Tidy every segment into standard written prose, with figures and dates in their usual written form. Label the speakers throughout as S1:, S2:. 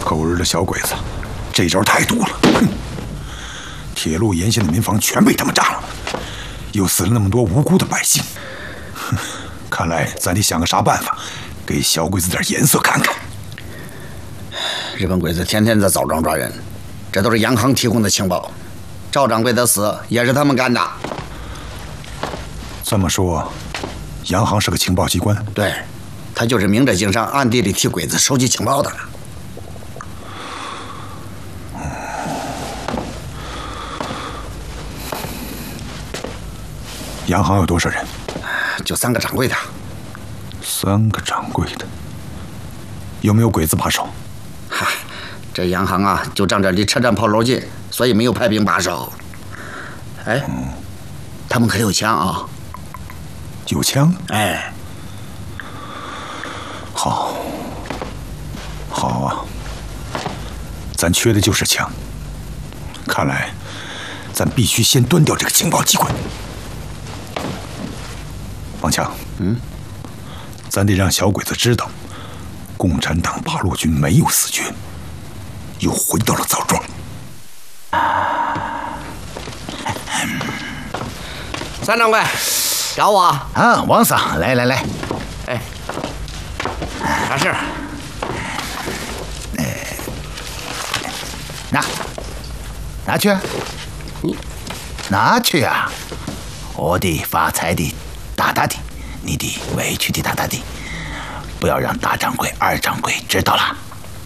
S1: 偷日的小鬼子，这招太毒了！哼，铁路沿线的民房全被他们炸了，又死了那么多无辜的百姓。哼，看来咱得想个啥办法，给小鬼子点颜色看看。
S2: 日本鬼子天天在枣庄抓人，这都是洋行提供的情报。赵掌柜的死也是他们干的。
S1: 这么说，洋行是个情报机关？
S2: 对，他就是明着经商，暗地里替鬼子收集情报的。
S1: 洋行有多少人？
S2: 就3个掌柜的。
S1: 3个掌柜的，有没有鬼子把守？
S2: 嗨，这洋行啊，就仗着离车站炮楼近，所以没有派兵把守。哎，他们可有枪啊？
S1: 有枪？
S2: 哎，
S1: 好，好啊，咱缺的就是枪。看来，咱必须先端掉这个情报机关。王强，咱得让小鬼子知道，共产党八路军没有死绝，又回到了枣庄。
S3: 三掌柜，找我
S4: 啊，王桑，来来来，
S3: 哎，啥事儿？
S4: 拿去，
S3: 你
S4: 拿去啊！我得发财的大大的，你得委屈的大大的，不要让大掌柜、二掌柜知道了。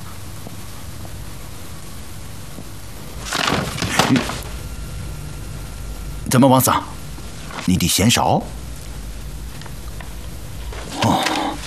S4: 怎么，王桑，你的嫌少？哦，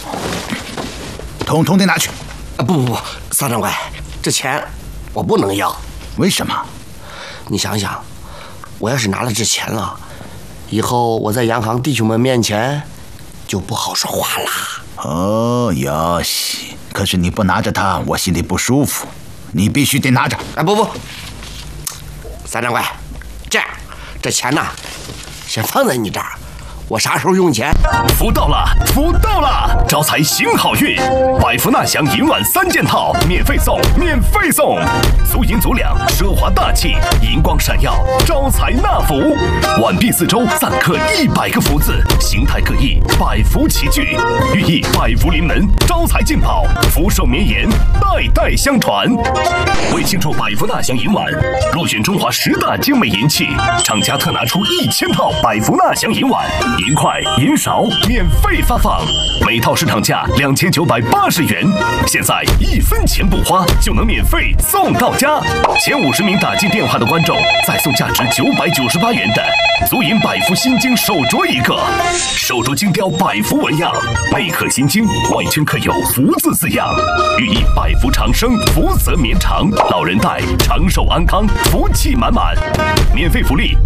S4: 统统的拿去。
S3: 啊不，三掌柜，这钱我不能要。
S4: 为什么？
S3: 你想想，我要是拿了这钱了，以后我在洋行弟兄们面前就不好说话啦。
S4: 哦，哟西，可是你不拿着它，我心里不舒服。你必须得拿着。
S3: 哎，不，三掌柜，这样，这钱呢，先放在你这儿，我啥时候用钱？
S5: 福到了，福到了！招财行好运，百福纳祥银碗3件套，免费送，免费送！足银足两，奢华大气，银光闪耀，招财纳福。碗壁4周錾刻100个福字，形态各异，百福齐聚，寓意百福临门，招财进宝，福寿绵延，代代相传。为庆祝百福纳祥银碗，入选中华10大精美银器，厂家特拿出1000套百福纳祥银碗，银筷、银勺免费发放，每套市场价2980元，现在1分钱不花就能免费送到家。前50名打进电话的观众再送价值998元的足银百福心经手镯1个，手镯精雕百福纹样，内刻心经，外圈刻有福字字样，寓意百福长生，福泽绵长，老人戴长寿安康，福气满满。免费福利